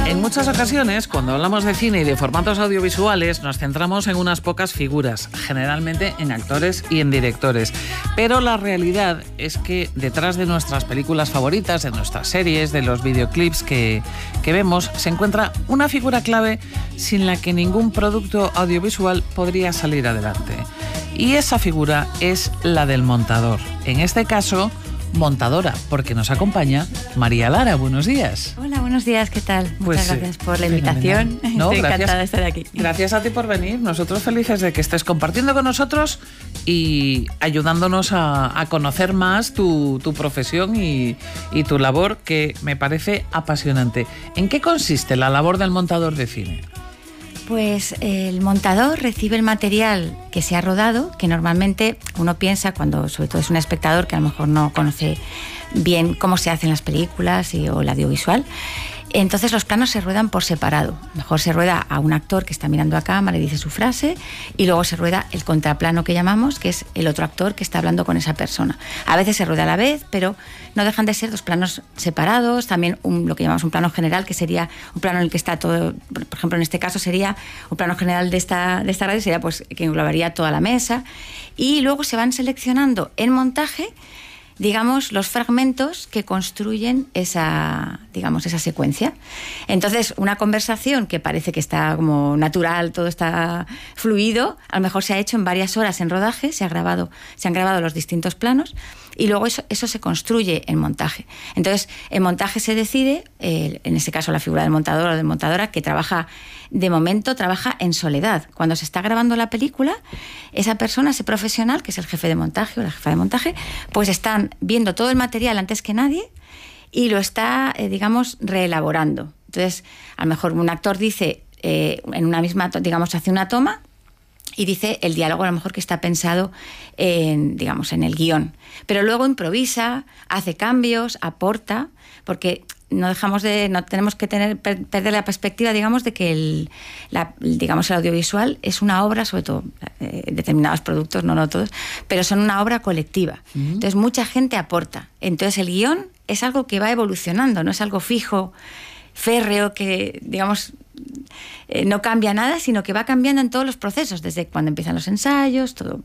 En muchas ocasiones, cuando hablamos de cine y de formatos audiovisuales, nos centramos en unas pocas figuras, generalmente en actores y en directores. Pero la realidad es que detrás de nuestras películas favoritas, de nuestras series, de los videoclips que vemos, se encuentra una figura clave sin la que ningún producto audiovisual podría salir adelante. Y esa figura es la del montador. En este caso, montadora, porque nos acompaña María Lara. Buenos días. Hola, buenos días, ¿qué tal? Muchas gracias por la invitación. No, Estoy gracias, encantada de estar aquí. Gracias a ti por venir. Nosotros felices de que estés compartiendo con nosotros y ayudándonos a conocer más tu profesión y tu labor, que me parece apasionante. ¿En qué consiste la labor del montador de cine? Pues el montador recibe el material que se ha rodado, que normalmente uno piensa, cuando sobre todo es un espectador que a lo mejor no conoce bien cómo se hacen las películas o el audiovisual. Entonces los planos se ruedan por separado. Mejor se rueda a un actor que está mirando a cámara y dice su frase, y luego se rueda el contraplano que llamamos, que es el otro actor que está hablando con esa persona. A veces se rueda a la vez, pero no dejan de ser dos planos separados. También lo que llamamos un plano general, que sería un plano en el que está todo. Por ejemplo, en este caso sería un plano general de esta radio, sería pues que englobaría toda la mesa. Y luego se van seleccionando en montaje, digamos, los fragmentos que construyen esa secuencia. Entonces, una conversación que parece que está como natural, todo está fluido, a lo mejor se ha hecho en varias horas en rodaje, se han grabado los distintos planos, y luego eso se construye en montaje. Entonces, en montaje se decide, en este caso la figura del montador o de montadora, que de momento trabaja en soledad. Cuando se está grabando la película, esa persona, ese profesional, que es el jefe de montaje o la jefa de montaje, pues están viendo todo el material antes que nadie y lo está, reelaborando. Entonces, a lo mejor un actor dice, en una misma, hace una toma y dice el diálogo a lo mejor que está pensado en el guión. Pero luego improvisa, hace cambios, aporta, porque no tenemos que perder la perspectiva, de que el audiovisual es una obra, sobre todo determinados productos, no todos, pero son una obra colectiva. Entonces mucha gente aporta. Entonces el guión es algo que va evolucionando, no es algo fijo, férreo, que no cambia nada, sino que va cambiando en todos los procesos, desde cuando empiezan los ensayos, todo,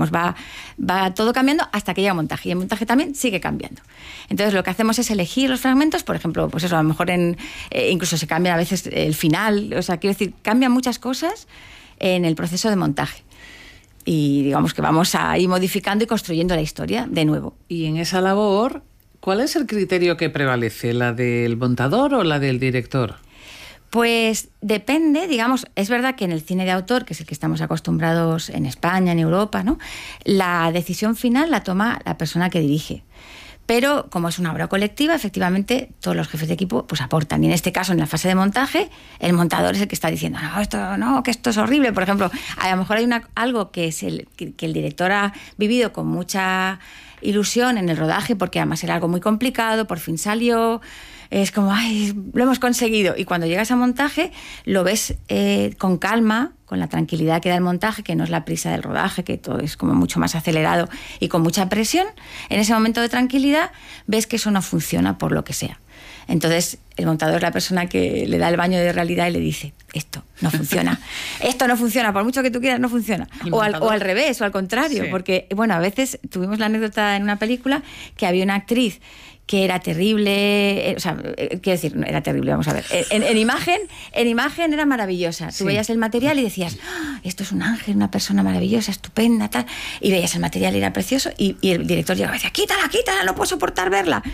va todo cambiando hasta que llega a montaje, y el montaje también sigue cambiando. Entonces lo que hacemos es elegir los fragmentos, por ejemplo, pues eso, a lo mejor incluso se cambia a veces el final, cambian muchas cosas en el proceso de montaje. Y digamos que vamos a ir modificando y construyendo la historia de nuevo. Y en esa labor, ¿cuál es el criterio que prevalece? ¿La del montador o la del director? Pues depende, es verdad que en el cine de autor, que es el que estamos acostumbrados en España, en Europa, ¿no?, la decisión final la toma la persona que dirige. Pero como es una obra colectiva, efectivamente todos los jefes de equipo pues aportan. Y en este caso, en la fase de montaje, el montador es el que está diciendo que esto es horrible. Por ejemplo, a lo mejor hay algo que el director ha vivido con mucha ilusión en el rodaje, porque además era algo muy complicado, por fin salió. Es como, lo hemos conseguido. Y cuando llegas a montaje, lo ves con calma, con la tranquilidad que da el montaje, que no es la prisa del rodaje, que todo es como mucho más acelerado y con mucha presión. En ese momento de tranquilidad, ves que eso no funciona por lo que sea. Entonces, el montador es la persona que le da el baño de realidad y le dice, esto no funciona. Esto no funciona, por mucho que tú quieras, no funciona. O al revés, o al contrario. Sí. Porque, a veces tuvimos la anécdota en una película que había una actriz que era terrible, no era terrible, vamos a ver. En imagen era maravillosa. Tú veías el material y decías, esto es un ángel, una persona maravillosa, estupenda, tal. Y veías el material y era precioso, y el director llegaba y decía, quítala, no puedo soportar verla.